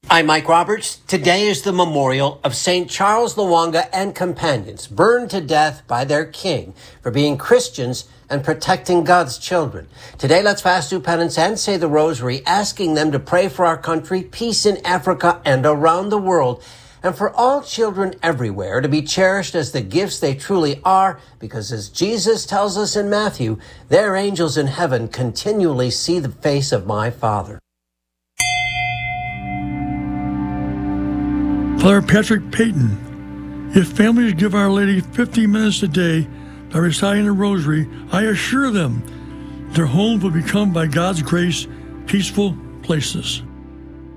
I'm Mike Roberts. Today is the memorial of St. Charles Lwanga and companions, burned to death by their king for being Christians and protecting God's children. Today, let's fast, do penance, and say the rosary, asking them to pray for our country, peace in Africa and around the world, and for all children everywhere to be cherished as the gifts they truly are, because as Jesus tells us in Matthew, their angels in heaven continually see the face of my Father. Father Patrick Payton, if families give Our Lady 15 minutes a day by reciting the Rosary, I assure them their homes will become, by God's grace, peaceful places.